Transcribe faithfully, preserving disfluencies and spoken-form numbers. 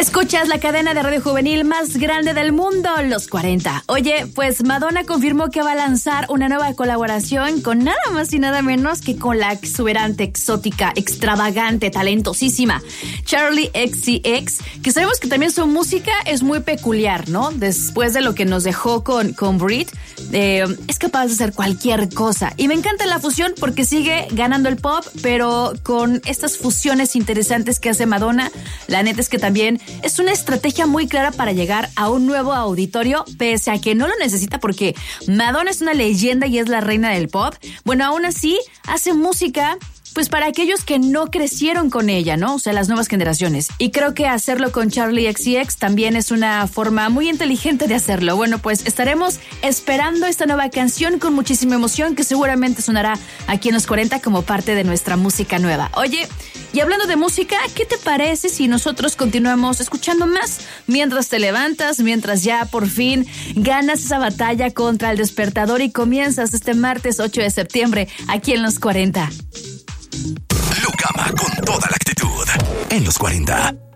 Escuchas la cadena de radio juvenil más grande del mundo, Los cuarenta. Oye, pues Madonna confirmó que va a lanzar una nueva colaboración con nada más y nada menos que con la exuberante, exótica, extravagante, talentosísima Charli X C X, que sabemos que también su música es muy peculiar, ¿no? Después de lo que nos dejó con, con Brit, eh, es capaz de hacer cualquier cosa. Y me encanta la fusión porque sigue ganando el pop, pero con estas fusiones interesantes que hace Madonna. La neta es que también es una estrategia muy clara para llegar a un nuevo auditorio, pese a que no lo necesita porque Madonna es una leyenda y es la reina del pop. Bueno, aún así hace música pues para aquellos que no crecieron con ella, ¿no? O sea, las nuevas generaciones. Y creo que hacerlo con Charli X C X también es una forma muy inteligente de hacerlo. Bueno, pues estaremos esperando esta nueva canción con muchísima emoción que seguramente sonará aquí en Los cuarenta como parte de nuestra música nueva. Oye, y hablando de música, ¿qué te parece si nosotros continuamos escuchando más mientras te levantas, mientras ya por fin ganas esa batalla contra el despertador y comienzas este martes ocho de septiembre aquí en Los cuarenta? Lucama con toda la actitud en Los cuarenta.